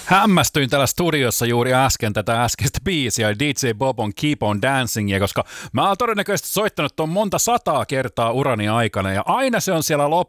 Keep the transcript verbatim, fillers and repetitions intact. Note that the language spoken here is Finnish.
Hämmästyin täällä studiossa juuri äsken tätä äskeistä biisiä D J Bobon Keep on Dancingia, koska mä oon todennäköisesti soittanut ton monta sataa kertaa urani aikana ja aina se on siellä loppuun